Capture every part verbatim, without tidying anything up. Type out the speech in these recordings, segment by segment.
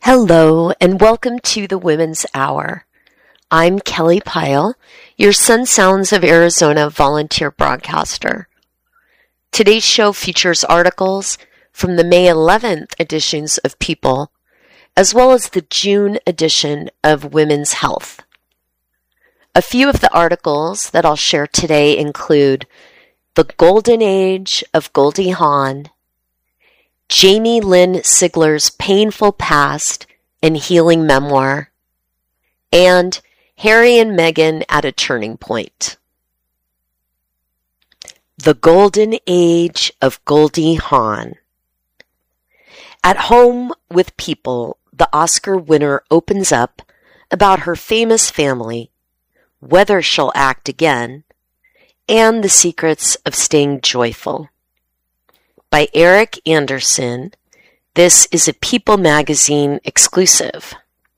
Hello, and welcome to the Women's Hour. I'm Kelly Pyle, your Sun Sounds of Arizona volunteer broadcaster. Today's show features articles from the May eleventh editions of People, as well as the June edition of Women's Health. A few of the articles that I'll share today include The Golden Age of Goldie Hawn, Jamie Lynn Sigler's Painful Past and Healing Memoir, and Harry and Meghan at a Turning Point. The Golden Age of Goldie Hawn. At Home with People, the Oscar winner opens up about her famous family, whether she'll act again, and the secrets of staying joyful. By Eric Anderson. This is a People magazine exclusive.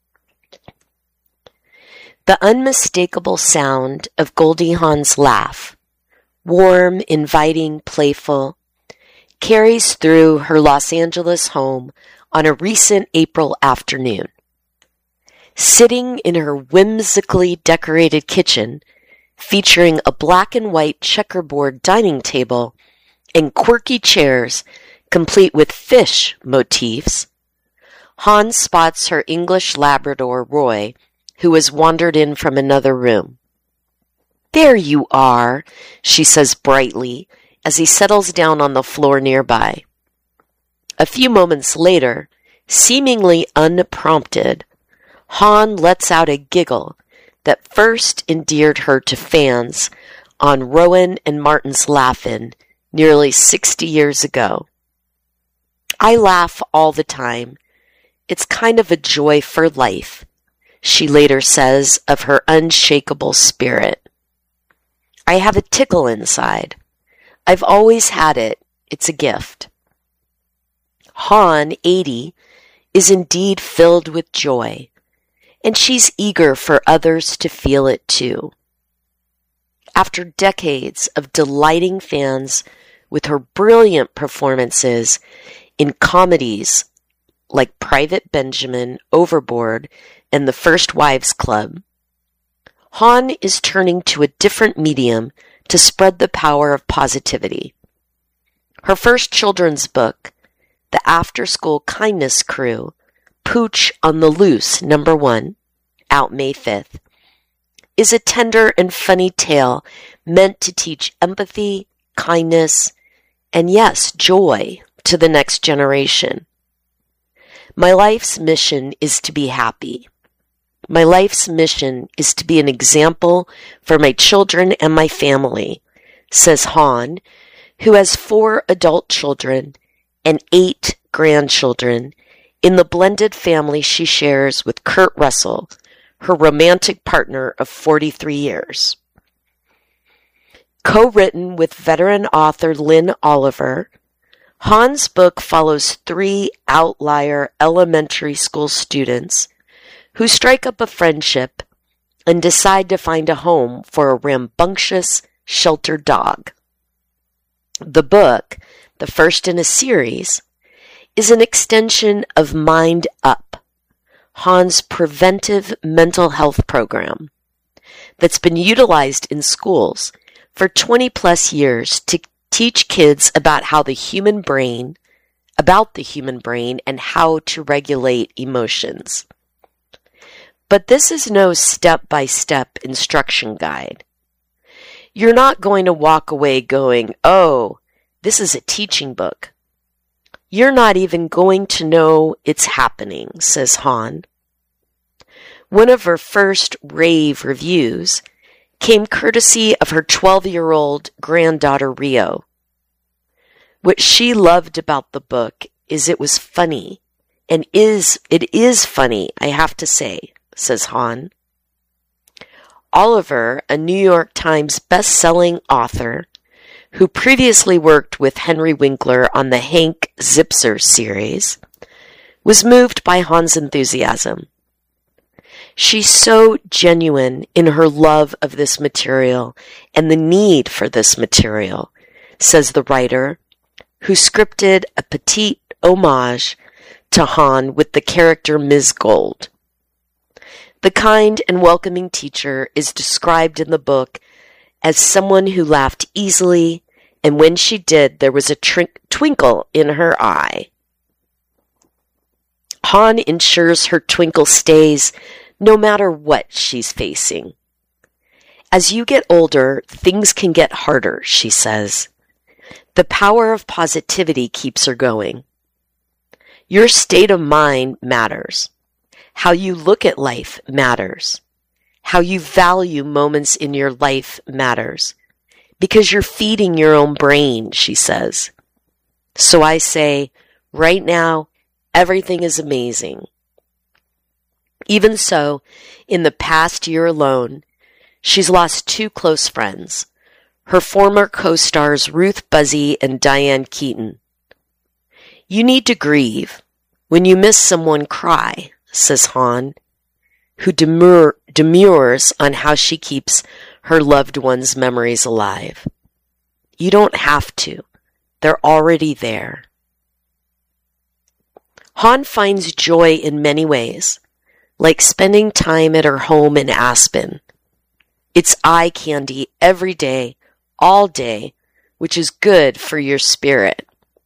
The unmistakable sound of Goldie Hawn's laugh, warm, inviting, playful, carries through her Los Angeles home on a recent April afternoon. Sitting in her whimsically decorated kitchen, featuring a black and white checkerboard dining table and quirky chairs complete with fish motifs, Hawn spots her English Labrador, Roy, who has wandered in from another room. "There you are," she says brightly as he settles down on the floor nearby. A few moments later, seemingly unprompted, Hawn lets out a giggle that first endeared her to fans on Rowan and Martin's Laugh-In nearly sixty years ago. "I laugh all the time. It's kind of a joy for life," she later says of her unshakable spirit. "I have a tickle inside. I've always had it. It's a gift." Hawn, eighty, is indeed filled with joy, and she's eager for others to feel it too. After decades of delighting fans with her brilliant performances in comedies like Private Benjamin, Overboard, and The First Wives Club, Hawn is turning to a different medium to spread the power of positivity. Her first children's book, The After School Kindness Crew, Pooch on the Loose, number one, out May fifth, is a tender and funny tale meant to teach empathy, kindness, and yes, joy to the next generation. "My life's mission is to be happy. My life's mission is to be an example for my children and my family," says Hawn, who has four adult children and eight grandchildren in the blended family she shares with Kurt Russell, her romantic partner of forty-three years. Co-written with veteran author Lynn Oliver, Hawn's book follows three outlier elementary school students who strike up a friendship and decide to find a home for a rambunctious, sheltered dog. The book, the first in a series, is an extension of Mind Up, Hawn's preventive mental health program that's been utilized in schools for twenty plus years to teach kids about how the human brain, about the human brain and how to regulate emotions. But this is no step-by-step instruction guide. You're not going to walk away going, "Oh, this is a teaching book." You're not even going to know it's happening, says Hawn. One of her first rave reviews came courtesy of her twelve-year-old granddaughter Rio. What she loved about the book is it was funny, and is it is funny, I have to say, says Hawn. Oliver, a New York Times best-selling author who previously worked with Henry Winkler on the Hank Zipzer series, was moved by Hawn's enthusiasm. She's so genuine in her love of this material and the need for this material, says the writer, who scripted a petite homage to to Han with the character Miz Gold. The kind and welcoming teacher is described in the book as someone who laughed easily, and when she did, there was a tr- twinkle in her eye. Han ensures her twinkle stays no matter what she's facing. As you get older, things can get harder, she says. The power of positivity keeps her going. Your state of mind matters. How you look at life matters. How you value moments in your life matters. Because you're feeding your own brain, she says. So I say, right now, everything is amazing. Even so, in the past year alone, she's lost two close friends, her former co-stars Ruth Buzzy and Diane Keaton. You need to grieve. When you miss someone, cry, says Han, who demur- demurs on how she keeps her loved one's memories alive. You don't have to. They're already there. Han finds joy in many ways, like spending time at her home in Aspen. It's eye candy every day, all day, which is good for your spirit.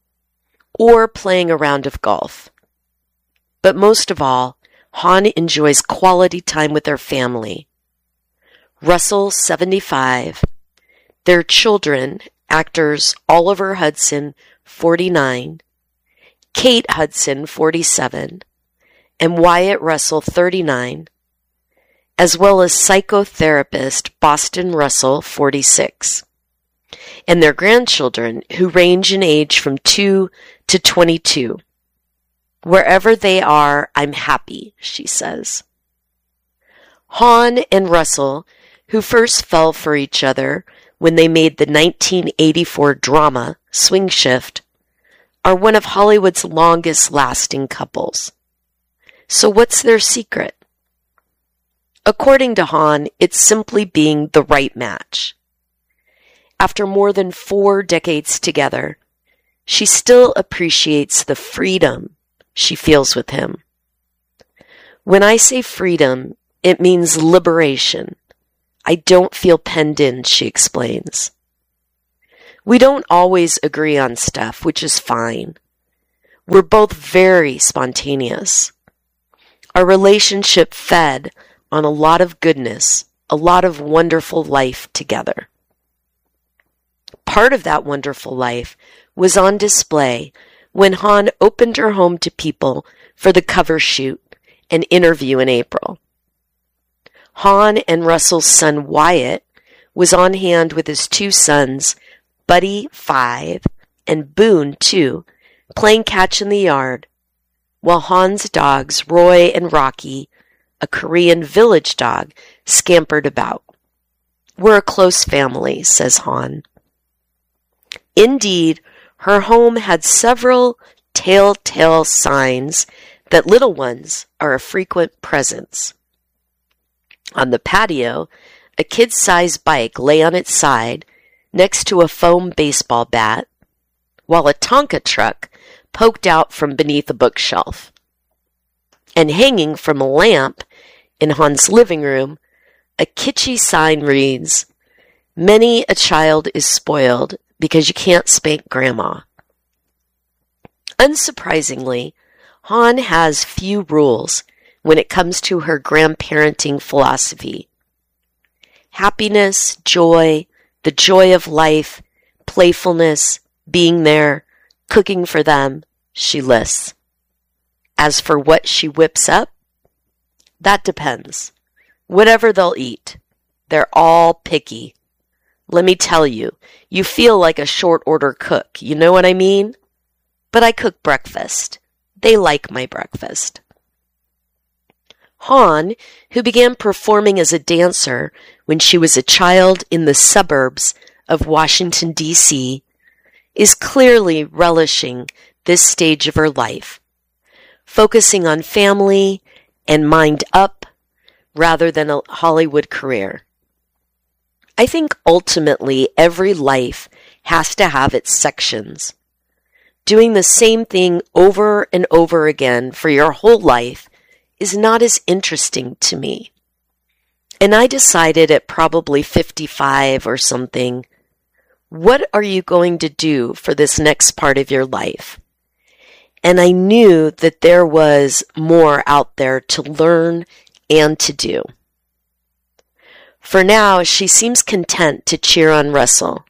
Or playing a round of golf. But most of all, Han enjoys quality time with her family. Russell, seventy-five, their children, actors Oliver Hudson, forty-nine, Kate Hudson, forty-seven, and Wyatt Russell, thirty-nine, as well as psychotherapist Boston Russell, forty-six, and their grandchildren, who range in age from two to twenty-two. Wherever they are, I'm happy, she says. Han and Russell, who first fell for each other when they made the nineteen eighty-four drama Swing Shift, are one of Hollywood's longest-lasting couples. So what's their secret? According to Han, it's simply being the right match. After more than four decades together, she still appreciates the freedom she feels with him. When I say freedom, it means liberation. I don't feel penned in, she explains. We don't always agree on stuff, which is fine. We're both very spontaneous. Our relationship fed on a lot of goodness, a lot of wonderful life together. Part of that wonderful life was on display when Han opened her home to people for the cover shoot and interview in April. Han and Russell's son Wyatt was on hand with his two sons, Buddy, five, and Boone, two, playing catch in the yard, while Han's dogs, Roy and Rocky, a Korean village dog, scampered about. We're a close family, says Han. Indeed, her home had several telltale signs that little ones are a frequent presence. On the patio, a kid-sized bike lay on its side next to a foam baseball bat, while a Tonka truck poked out from beneath a bookshelf. And hanging from a lamp in Han's living room, a kitschy sign reads, "Many a child is spoiled because you can't spank grandma." Unsurprisingly, Han has few rules when it comes to her grandparenting philosophy. Happiness, joy, the joy of life, playfulness, being there, cooking for them, she lists. As for what she whips up, that depends. Whatever they'll eat. They're all picky. Let me tell you, you feel like a short-order cook, you know what I mean? But I cook breakfast. They like my breakfast. Han, who began performing as a dancer when she was a child in the suburbs of Washington, D C, is clearly relishing this stage of her life, focusing on family and mind up rather than a Hollywood career. I think ultimately every life has to have its sections. Doing the same thing over and over again for your whole life is not as interesting to me. And I decided at probably fifty-five or something, what are you going to do for this next part of your life? And I knew that there was more out there to learn and to do. For now, she seems content to cheer on Russell.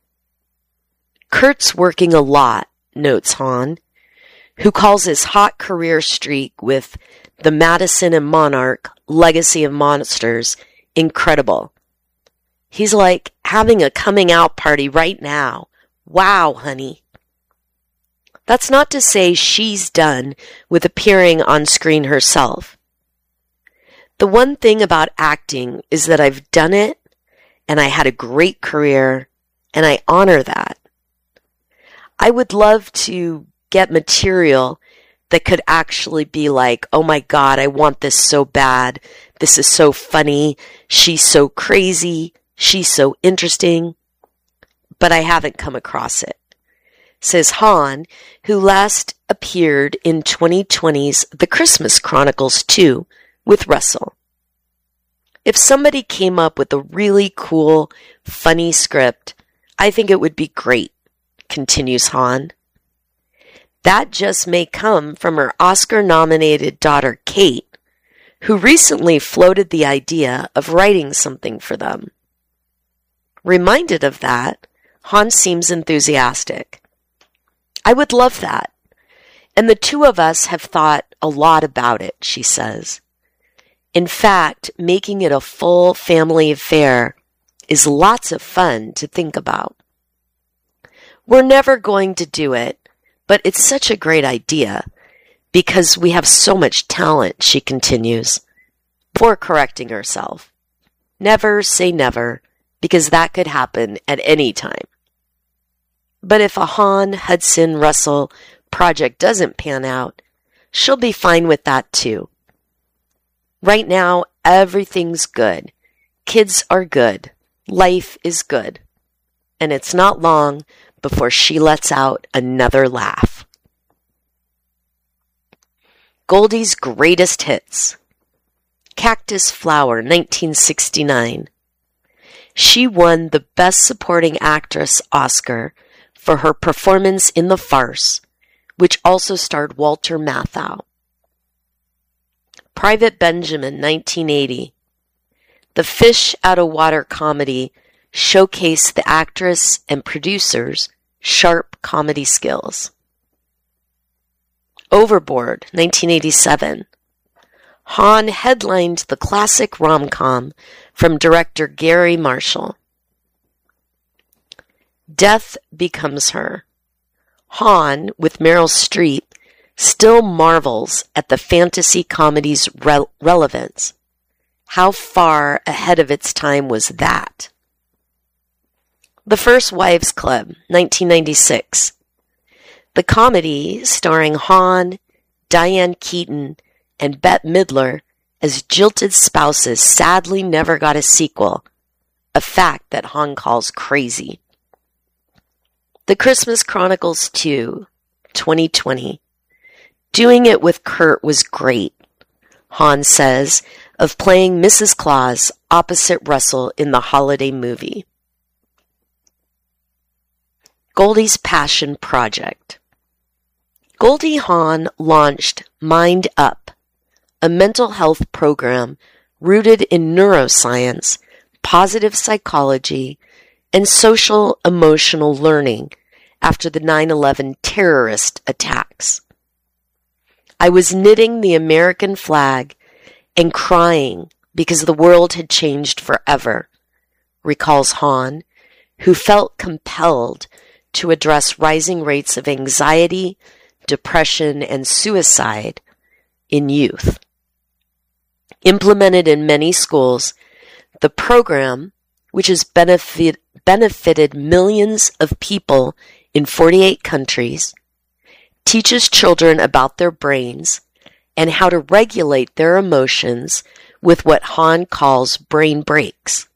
Kurt's working a lot, notes Hahn, who calls his hot career streak with the Madison and Monarch Legacy of Monsters incredible. He's like having a coming out party right now. Wow, honey. That's not to say she's done with appearing on screen herself. The one thing about acting is that I've done it, and I had a great career, and I honor that. I would love to get material that could actually be like, oh my God, I want this so bad. This is so funny. She's so crazy. She's so interesting. But I haven't come across it, says Hahn, who last appeared in twenty twenty's The Christmas Chronicles two with Russell. If somebody came up with a really cool, funny script, I think it would be great, continues Hahn. That just may come from her Oscar-nominated daughter, Kate, who recently floated the idea of writing something for them. Reminded of that, Hahn seems enthusiastic. I would love that. And the two of us have thought a lot about it, she says. In fact, making it a full family affair is lots of fun to think about. We're never going to do it, but it's such a great idea because we have so much talent, she continues, before correcting herself. Never say never, because that could happen at any time. But if a Hahn, Hudson, Russell project doesn't pan out, she'll be fine with that too. Right now, everything's good. Kids are good. Life is good. And it's not long before she lets out another laugh. Goldie's Greatest Hits. Cactus Flower, nineteen sixty-nine. She won the Best Supporting Actress Oscar for her performance in the farce, which also starred Walter Matthau. Private Benjamin, nineteen eighty. The Fish Out of Water comedy showcased the actress and producer's sharp comedy skills. Overboard, nineteen eighty-seven. Hahn headlined the classic rom-com from director Gary Marshall. Death Becomes Her. Hahn, with Meryl Streep, still marvels at the fantasy comedy's re- relevance. How far ahead of its time was that? The First Wives Club, nineteen ninety-six. The comedy, starring Hahn, Diane Keaton, and Bette Midler as jilted spouses, sadly never got a sequel, a fact that Hahn calls crazy. The Christmas Chronicles two, twenty twenty. Doing it with Kurt was great, Hahn says, of playing Missus Claus opposite Russell in the holiday movie. Goldie's Passion Project. Goldie Hawn launched Mind Up, a mental health program rooted in neuroscience, positive psychology, and social emotional learning after the nine eleven terrorist attacks. I was knitting the American flag and crying because the world had changed forever, recalls Hawn, who felt compelled to address rising rates of anxiety, depression, and suicide in youth. Implemented in many schools, the program, which has benefit, benefited millions of people in forty-eight countries, teaches children about their brains and how to regulate their emotions with what Hawn calls brain breaks.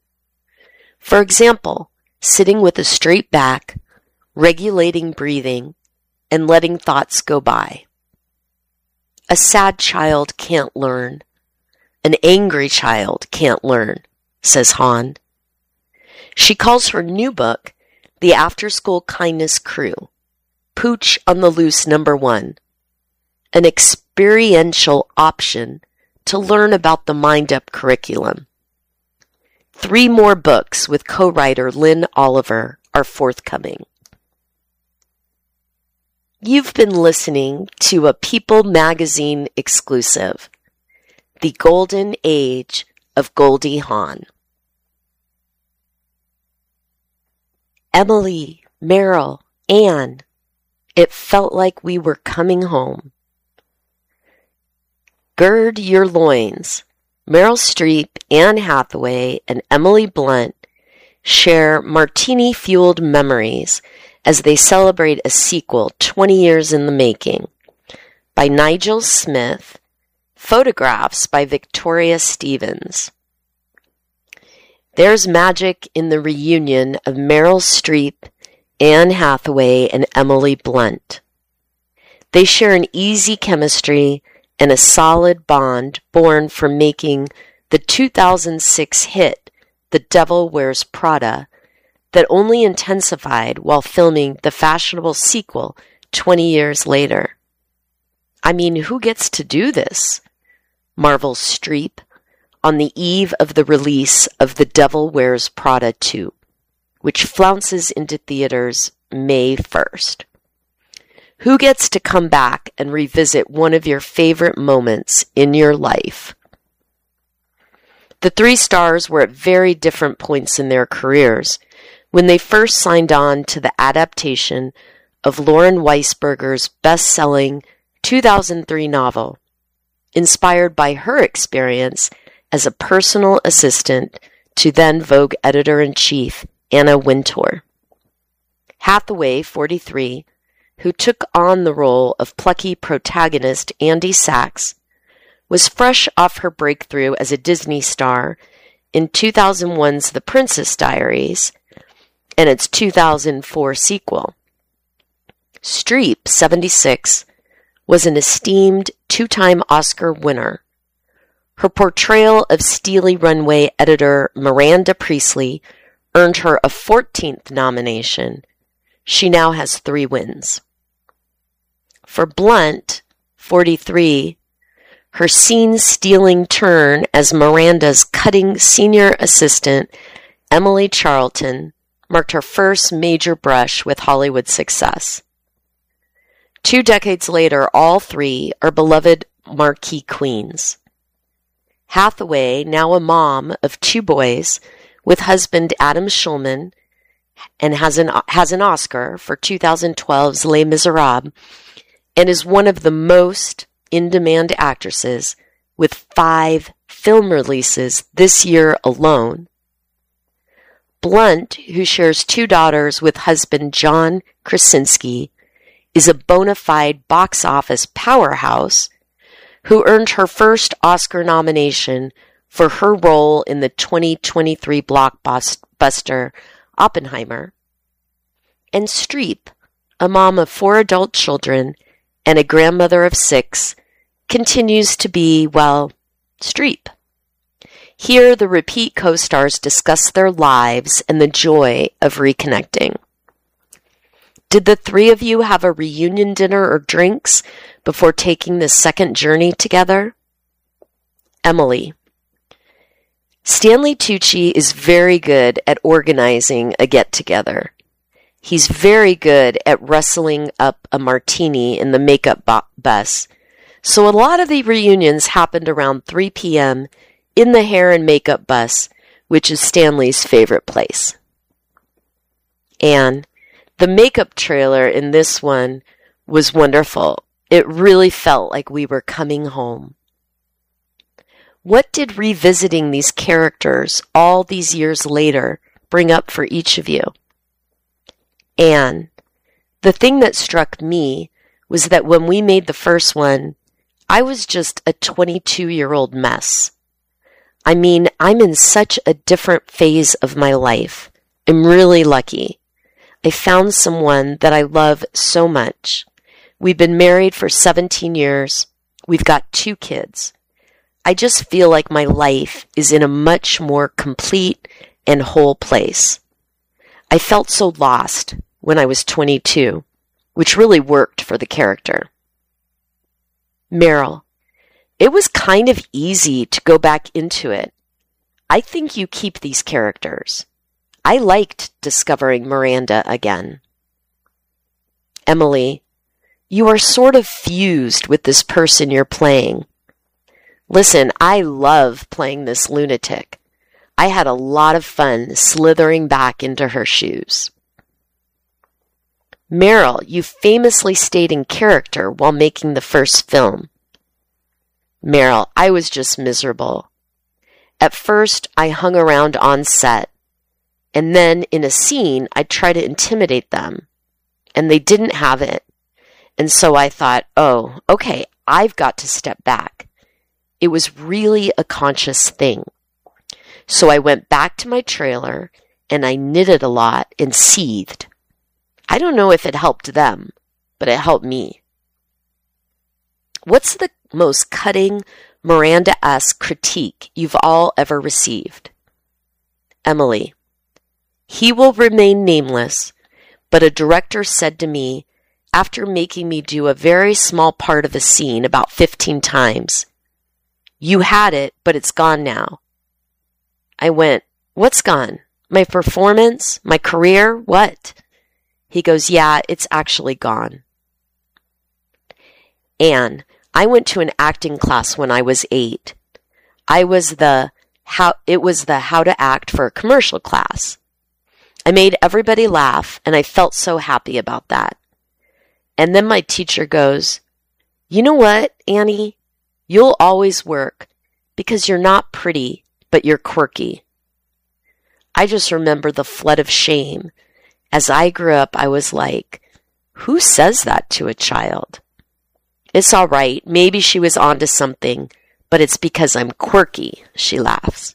For example, sitting with a straight back, regulating breathing, and letting thoughts go by. A sad child can't learn. An angry child can't learn, says Han. She calls her new book The After-School Kindness Crew, Pooch on the Loose Number One, an experiential option to learn about the Mind Up curriculum. Three more books with co-writer Lynn Oliver are forthcoming. You've been listening to a People Magazine exclusive, The Golden Age of Goldie Hawn. Emily, Meryl, Anne, it felt like we were coming home. Gird your loins. Meryl Streep, Anne Hathaway, and Emily Blunt share martini-fueled memories as they celebrate a sequel twenty years in the making by Nigel Smith, photographs by Victoria Stevens. There's magic in the reunion of Meryl Streep, Anne Hathaway, and Emily Blunt. They share an easy chemistry and a solid bond born from making the two thousand six hit The Devil Wears Prada that only intensified while filming the fashionable sequel twenty years later. I mean, who gets to do this? Marvel's Streep on the eve of the release of The Devil Wears Prada two, which flounces into theaters May first. Who gets to come back and revisit one of your favorite moments in your life? The three stars were at very different points in their careers when they first signed on to the adaptation of Lauren Weisberger's best-selling two thousand three novel, inspired by her experience as a personal assistant to then Vogue editor-in-chief Anna Wintour. Hathaway, forty-three, who took on the role of plucky protagonist Andy Sachs, was fresh off her breakthrough as a Disney star in two thousand one's The Princess Diaries and its two thousand four sequel. Streep, seventy-six, was an esteemed two-time Oscar winner. Her portrayal of Steely Runway editor Miranda Priestley earned her a fourteenth nomination. She now has three wins. For Blunt, forty-three, her scene-stealing turn as Miranda's cutting senior assistant, Emily Charlton, marked her first major brush with Hollywood success. Two decades later, all three are beloved marquee queens. Hathaway, now a mom of two boys, with husband Adam Schulman, and has an, has an Oscar for two thousand twelve's Les Miserables, and is one of the most in-demand actresses with five film releases this year alone. Blunt, who shares two daughters with husband John Krasinski, is a bona fide box office powerhouse who earned her first Oscar nomination for her role in the twenty twenty-three blockbuster Oppenheimer. And Streep, a mom of four adult children and a grandmother of six, continues to be, well, Streep. Here, the repeat co-stars discuss their lives and the joy of reconnecting. Did the three of you have a reunion dinner or drinks before taking this second journey together? Emily. Stanley Tucci is very good at organizing a get-together. He's very good at rustling up a martini in the makeup bo- bus, so a lot of the reunions happened around three p.m. in the hair and makeup bus, which is Stanley's favorite place. And the makeup trailer in this one was wonderful. It really felt like we were coming home. What did revisiting these characters all these years later bring up for each of you? Anne, the thing that struck me was that when we made the first one, I was just a twenty-two-year-old mess. I mean, I'm in such a different phase of my life. I'm really lucky. I found someone that I love so much, We've been married for seventeen years. We've got two kids. I just feel like my life is in a much more complete and whole place. I felt so lost when I was twenty-two, which really worked for the character. Meryl, it was kind of easy to go back into it. I think you keep these characters. I liked discovering Miranda again. Emily, you are sort of fused with this person you're playing. Listen, I love playing this lunatic. I had a lot of fun slithering back into her shoes. Meryl, you famously stayed in character while making the first film. Meryl, I was just miserable. At first, I hung around on set, and then in a scene, I'd try to intimidate them, and they didn't have it. And so I thought, oh, okay, I've got to step back. It was really a conscious thing. So I went back to my trailer, and I knitted a lot and seethed. I don't know if it helped them, but it helped me. What's the most cutting, Miranda-esque critique you've all ever received? Emily, he will remain nameless, but a director said to me, after making me do a very small part of a scene about fifteen times, you had it, but it's gone now. I went, what's gone? My performance? My career? What? He goes, yeah, it's actually gone. Anne, I went to an acting class when I was eight. I was the how it was the how to act for a commercial class. I made everybody laugh, and I felt so happy about that. And then my teacher goes, you know what, Annie? You'll always work because you're not pretty, but you're quirky. I just remember the flood of shame. As I grew up, I was like, who says that to a child? It's all right. Maybe she was onto something, but it's because I'm quirky, she laughs.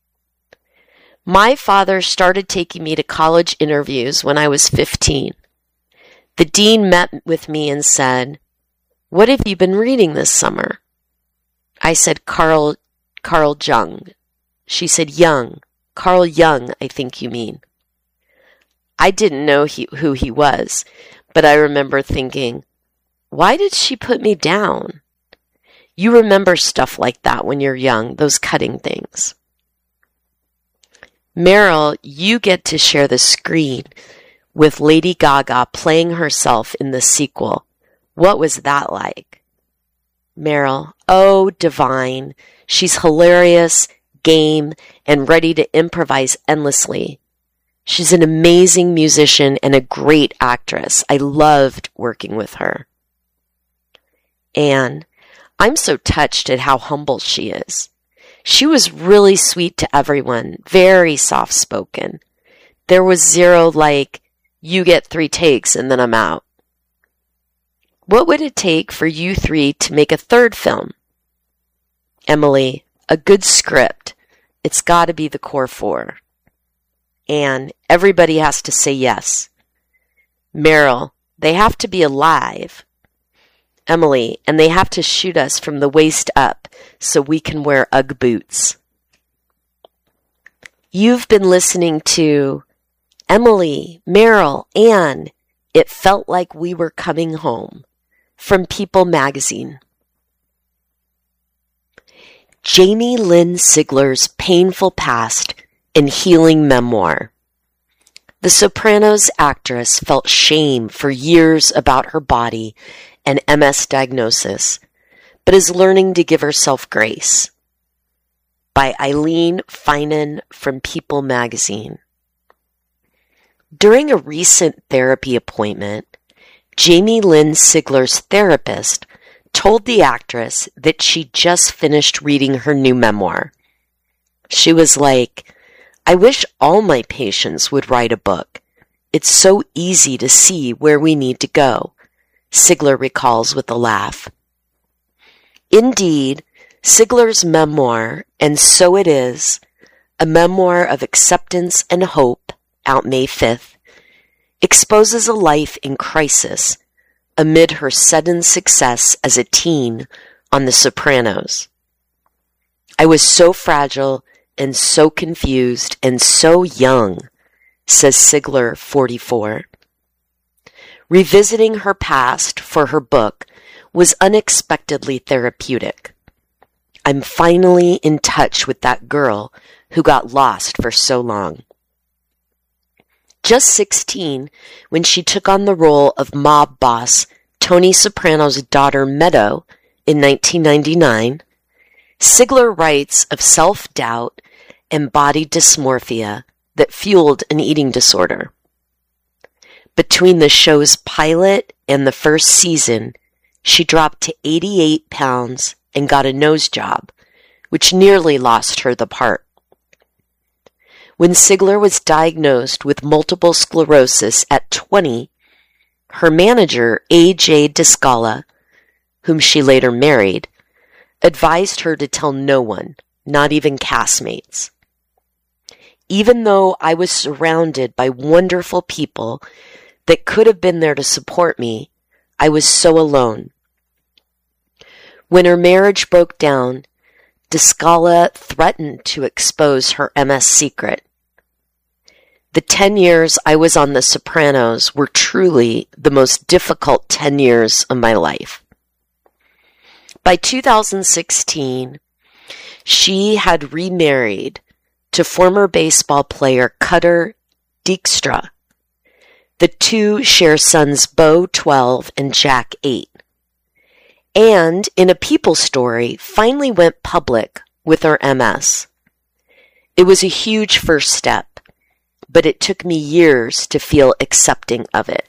My father started taking me to college interviews when I was fifteen. The dean met with me and said, what have you been reading this summer? I said, Carl, Carl Jung. She said, Jung. Carl Jung, I think you mean. I didn't know he, who he was, but I remember thinking, why did she put me down? You remember stuff like that when you're young, those cutting things. Meryl, you get to share the screen with Lady Gaga playing herself in the sequel. What was that like? Meryl, oh, divine. She's hilarious, game, and ready to improvise endlessly. She's an amazing musician and a great actress. I loved working with her. Anne, I'm so touched at how humble she is. She was really sweet to everyone, very soft-spoken. There was zero like, you get three takes and then I'm out. What would it take for you three to make a third film? Emily, a good script. It's got to be the core four. Anne, everybody has to say yes. Meryl, they have to be alive. Emily, and they have to shoot us from the waist up so we can wear Ugg boots. You've been listening to Emily, Meryl, Anne, It Felt Like We Were Coming Home from People magazine. Jamie Lynn Sigler's painful past and healing memoir. The Sopranos actress felt shame for years about her body and M S diagnosis, but is learning to give herself grace. By Eileen Finan from People magazine. During a recent therapy appointment, Jamie Lynn Sigler's therapist told the actress that she just finished reading her new memoir. She was like, I wish all my patients would write a book. It's so easy to see where we need to go, Sigler recalls with a laugh. Indeed, Sigler's memoir, And So It Is, a memoir of acceptance and hope, out May fifth, exposes a life in crisis amid her sudden success as a teen on The Sopranos. I was so fragile and so confused and so young, says Sigler, forty-four. Revisiting her past for her book was unexpectedly therapeutic. I'm finally in touch with that girl who got lost for so long. Just sixteen, when she took on the role of mob boss Tony Soprano's daughter Meadow in nineteen ninety-nine, Sigler writes of self-doubt and body dysmorphia that fueled an eating disorder. Between the show's pilot and the first season, she dropped to eighty-eight pounds and got a nose job, which nearly lost her the part. When Sigler was diagnosed with multiple sclerosis at twenty, her manager, A J Descala, whom she later married, advised her to tell no one, not even castmates. Even though I was surrounded by wonderful people that could have been there to support me, I was so alone. When her marriage broke down, Descala threatened to expose her M S secret. The ten years I was on The Sopranos were truly the most difficult ten years of my life. By two thousand sixteen, she had remarried to former baseball player Cutter Dijkstra. The two share sons Bo, twelve, and Jack, eight. And, in a People story, finally went public with her M S. It was a huge first step, but it took me years to feel accepting of it.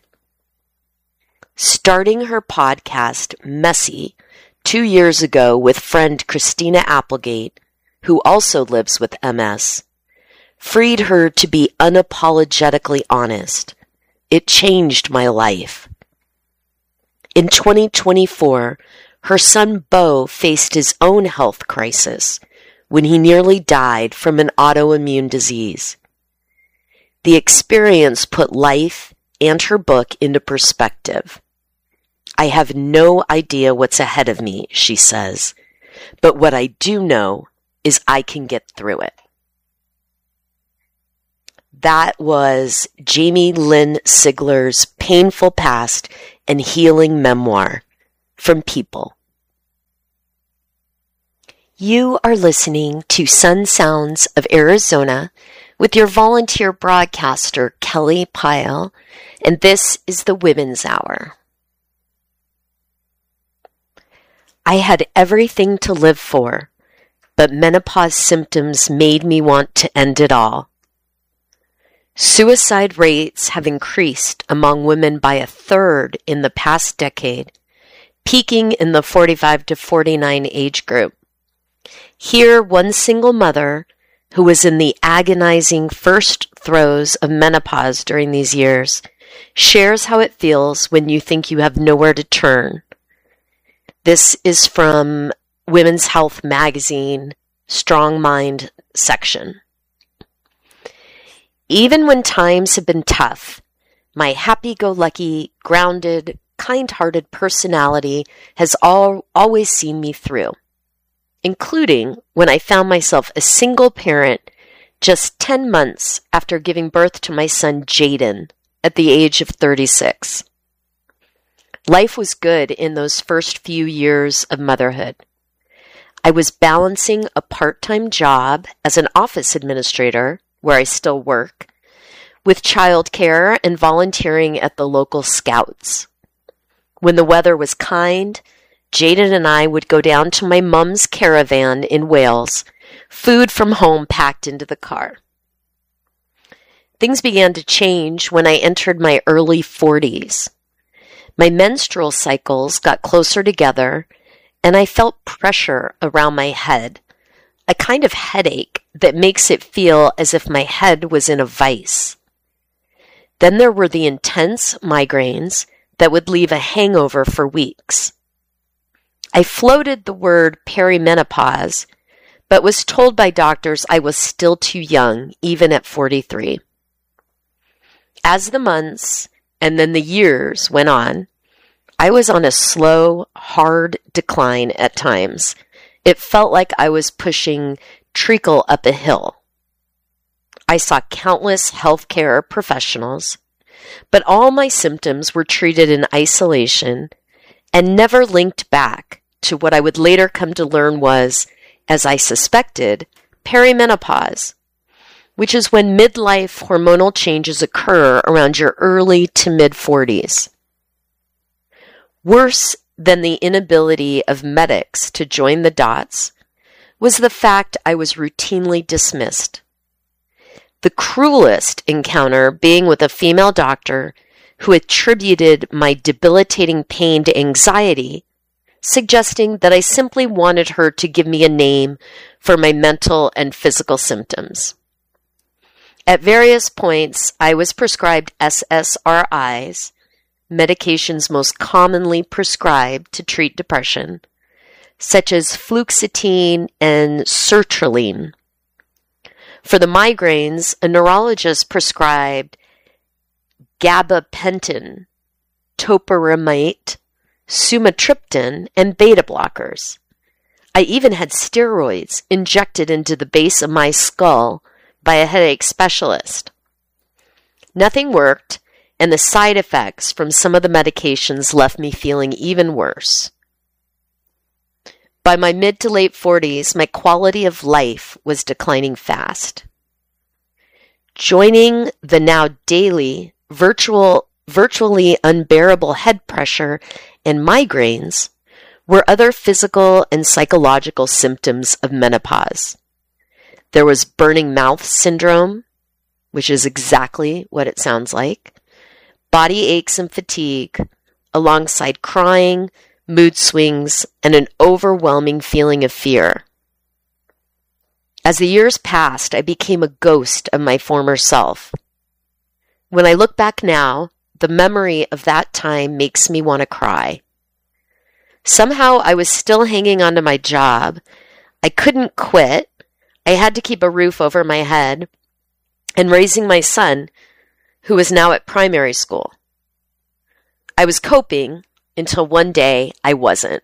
Starting her podcast, Messy, two years ago with friend Christina Applegate, who also lives with M S, freed her to be unapologetically honest. It changed my life. In twenty twenty-four, her son Bo faced his own health crisis when he nearly died from an autoimmune disease. The experience put life and her book into perspective. I have no idea what's ahead of me, she says, but what I do know is I can get through it. That was Jamie Lynn Sigler's painful past and healing memoir from People. You are listening to Sun Sounds of Arizona with your volunteer broadcaster, Kelly Pyle, and this is the Women's Hour. I had everything to live for, but menopause symptoms made me want to end it all. Suicide rates have increased among women by a third in the past decade, peaking in the forty-five to forty-nine age group. Here, one single mother, who was in the agonizing first throes of menopause during these years, shares how it feels when you think you have nowhere to turn. This is from Women's Health magazine, Strong Mind section. Even when times have been tough, my happy-go-lucky, grounded, kind-hearted personality has all, always seen me through, including when I found myself a single parent just ten months after giving birth to my son Jaden at the age of thirty-six. Life was good in those first few years of motherhood. I was balancing a part-time job as an office administrator, where I still work, with childcare and volunteering at the local Scouts. When the weather was kind, Jaden and I would go down to my mum's caravan in Wales, food from home packed into the car. Things began to change when I entered my early forties. My menstrual cycles got closer together, and I felt pressure around my head, a kind of headache that makes it feel as if my head was in a vice. Then there were the intense migraines that would leave a hangover for weeks. I floated the word perimenopause, but was told by doctors I was still too young, even at forty-three. As the months and then the years went on, I was on a slow, hard decline at times. It felt like I was pushing treacle up a hill. I saw countless healthcare professionals, but all my symptoms were treated in isolation and never linked back to what I would later come to learn was, as I suspected, perimenopause, which is when midlife hormonal changes occur around your early to mid-forties. Worse than the inability of medics to join the dots was the fact I was routinely dismissed. The cruelest encounter being with a female doctor who attributed my debilitating pain to anxiety, suggesting that I simply wanted her to give me a name for my mental and physical symptoms. At various points, I was prescribed S S R Is, medications most commonly prescribed to treat depression, such as fluoxetine and sertraline. For the migraines, a neurologist prescribed gabapentin, topiramate, sumatriptan, and beta blockers. I even had steroids injected into the base of my skull by a headache specialist. Nothing worked, and the side effects from some of the medications left me feeling even worse. By my mid to late forties, my quality of life was declining fast. Joining the now daily, virtual, virtually unbearable head pressure and migraines were other physical and psychological symptoms of menopause. There was burning mouth syndrome, which is exactly what it sounds like, body aches and fatigue, alongside crying, mood swings, and an overwhelming feeling of fear. As the years passed, I became a ghost of my former self. When I look back now, the memory of that time makes me want to cry. Somehow I was still hanging on to my job. I couldn't quit. I had to keep a roof over my head and raising my son, who was now at primary school. I was coping until one day I wasn't.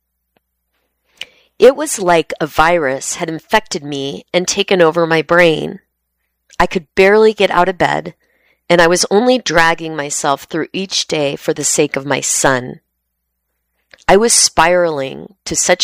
It was like a virus had infected me and taken over my brain. I could barely get out of bed, and I was only dragging myself through each day for the sake of my son. I was spiraling to such